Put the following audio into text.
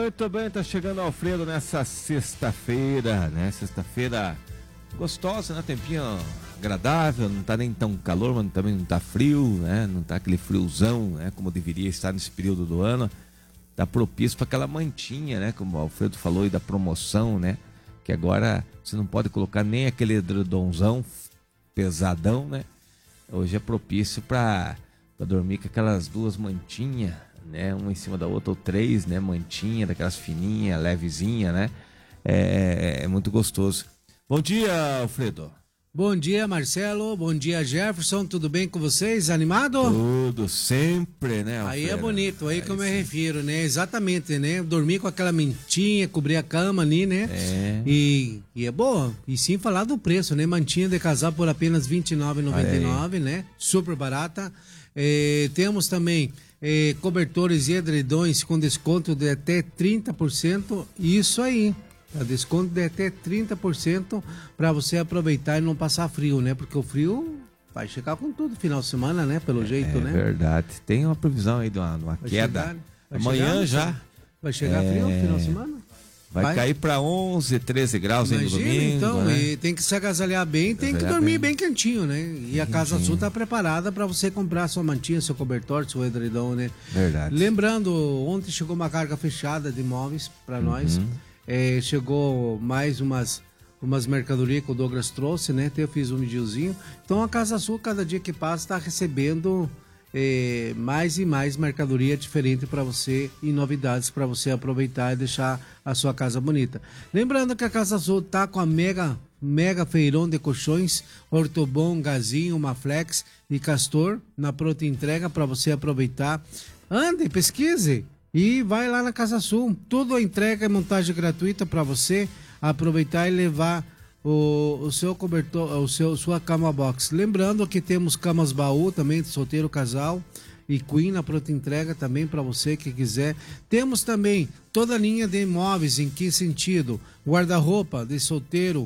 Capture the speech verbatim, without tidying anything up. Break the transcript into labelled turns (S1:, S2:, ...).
S1: Muito bem, tá chegando o Alfredo nessa sexta-feira, né? Sexta-feira gostosa, né? Tempinho agradável, não tá nem tão calor, mas também não tá frio, né? Não tá aquele friozão, né? Como deveria estar nesse período do ano. Tá propício para aquela mantinha, né? Como o Alfredo falou aí da promoção, né? Que agora você não pode colocar nem aquele edredomzão pesadão, né? Hoje é propício para dormir com aquelas duas mantinhas, né? Uma em cima da outra, ou três, né? Mantinha, daquelas fininhas, levezinha, né? É, é muito gostoso. Bom dia, Alfredo.
S2: Bom dia, Marcelo. Bom dia, Jefferson. Tudo bem com vocês? Animado?
S1: Tudo, sempre, né, Alfredo?
S2: Aí é bonito, aí
S1: é
S2: que eu me
S1: sim.
S2: refiro, né? Exatamente, né? Dormir com aquela mantinha, cobrir a cama ali, né?
S1: É.
S2: E, e é boa. E sim falar do preço, né? Mantinha de casal por apenas vinte e nove reais e noventa e nove centavos, né? Super barata. É, temos também é, cobertores e edredões com desconto de até trinta por cento. Isso aí. A desconto de até trinta por cento para você aproveitar e não passar frio, né? Porque o frio vai chegar com tudo final de semana, né? Pelo jeito,
S1: É
S2: né?
S1: verdade. Tem uma previsão aí de uma, de uma
S2: Vai
S1: queda.
S2: chegar, vai
S1: Amanhã
S2: chegar,
S1: já.
S2: Vai chegar
S1: É.
S2: frio no final de semana?
S1: Vai,
S2: Vai.
S1: cair para onze, treze graus aí no
S2: Imagina,
S1: domingo.
S2: então,
S1: né?
S2: e tem que se agasalhar bem, tem que
S1: Agasalhar
S2: dormir
S1: bem.
S2: bem, quentinho, né? E a Casa Sul tá preparada para você comprar sua mantinha, seu cobertor, seu edredom, né?
S1: Verdade.
S2: Lembrando, ontem chegou uma carga fechada de imóveis para
S1: Uhum.
S2: nós. É, chegou mais umas, umas mercadorias que o Douglas trouxe, né? Até eu fiz um videozinho. Então a Casa Sul, cada dia que passa, está recebendo é, mais e mais mercadoria diferente para você e novidades para você aproveitar e deixar a sua casa bonita. Lembrando que a Casa Sul tá com a mega, mega feirão de colchões, Ortobon, Gazinho, Maflex e Castor na pronta entrega para você aproveitar. Ande, pesquise. E vai lá na Casa Sul, tudo entrega e montagem gratuita para você aproveitar e levar o, o seu cobertor, o seu, sua cama box. Lembrando que temos camas baú também de solteiro, casal e queen na pronta entrega também para você que quiser. Temos também toda a linha de imóveis, em que sentido? Guarda-roupa de solteiro,